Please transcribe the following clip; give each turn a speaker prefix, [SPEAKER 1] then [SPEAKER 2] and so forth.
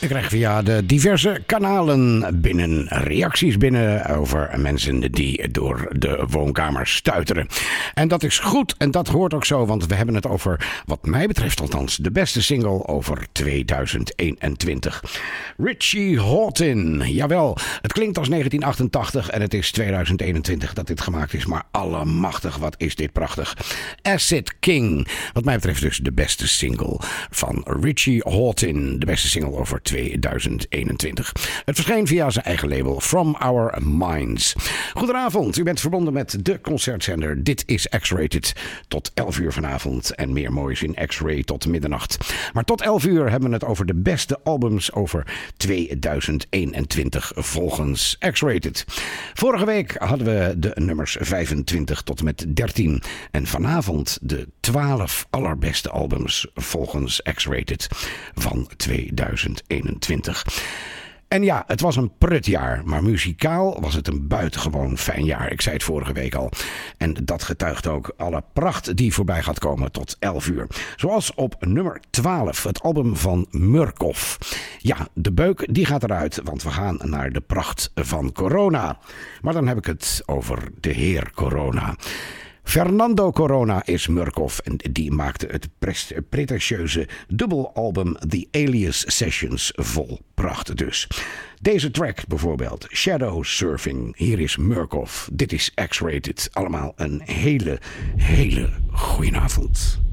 [SPEAKER 1] Ik krijg via de diverse kanalen reacties binnen over mensen die door de woonkamer stuiteren. En dat is goed en dat hoort ook zo, want we hebben het over, wat mij betreft althans, de beste single over 2021. Richie Hawtin, jawel, het klinkt als 1988 en het is 2021 dat dit gemaakt is, maar allemachtig, wat is dit prachtig. Acid King, wat mij betreft dus de beste single van Richie Hawtin, de beste single over 2021. Het verscheen via zijn eigen label From Our Minds. Goedenavond, u bent verbonden met de concertzender. Dit is X-Rated tot 11 uur vanavond en meer moois in X-Ray tot middernacht. Maar tot 11 uur hebben we het over de beste albums over 2021 volgens X-Rated. Vorige week hadden we de nummers 25 tot en met 13 en vanavond de 12 allerbeste albums volgens X-Rated van 2021. En ja, het was een prutjaar, maar muzikaal was het een buitengewoon fijn jaar. Ik zei het vorige week al. En dat getuigt ook alle pracht die voorbij gaat komen tot 11 uur. Zoals op nummer 12, het album van Murkoff. Ja, de beuk die gaat eruit, want we gaan naar de pracht van corona. Maar dan heb ik het over de heer Corona. Fernando Corona is Murkoff en die maakte het pretentieuze dubbelalbum The Alias Sessions vol pracht dus. Deze track bijvoorbeeld, Shadow Surfing, hier is Murkoff, dit is X-Rated. Allemaal een hele goeie avond.